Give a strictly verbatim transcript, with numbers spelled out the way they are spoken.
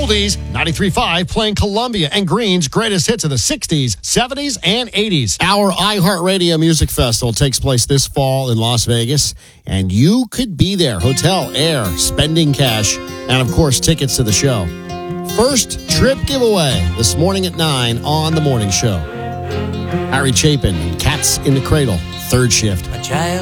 Oldies, ninety-three point five playing Columbia and Green's greatest hits of the sixties, seventies, and eighties. Our iHeartRadio Music Festival takes place this fall in Las Vegas, and you could be there. Hotel, air, spending cash, and of course, tickets to the show. First trip giveaway this morning at nine on The Morning Show. Harry Chapin and Cats in the Cradle, third shift.